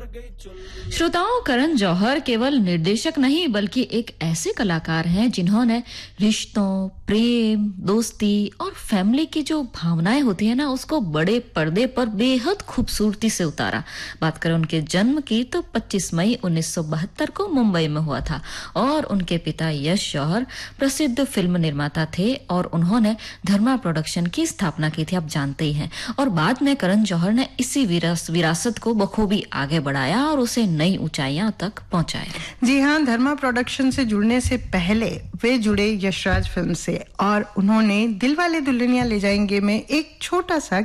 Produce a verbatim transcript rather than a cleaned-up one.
श्रोताओं, करण जौहर केवल निर्देशक नहीं बल्कि एक ऐसे कलाकार हैं जिन्होंने रिश्तों, प्रेम, दोस्ती और फैमिली की जो भावनाएं होती है ना, उसको बड़े पर्दे पर बेहद खूबसूरती से उतारा। बात करें उनके जन्म की तो पच्चीस मई उन्नीस सौ बहत्तर को मुंबई में हुआ था और उनके पिता यश जौहर प्रसिद्ध फिल्म निर्माता थे और उन्होंने धर्मा प्रोडक्शन की स्थापना की थी, आप जानते ही हैं। और बाद में करण जौहर ने इसी विरास, विरासत को बखूबी आगे बढ़ाया और उसे नई ऊंचाइयां तक पहुंचाया। जी हाँ, धर्मा प्रोडक्शन से जुड़ने से पहले वे जुड़े यशराज फिल्म से और उन्होंने दिलवाले दुल्हनिया ले जाएंगे में एक छोटा सा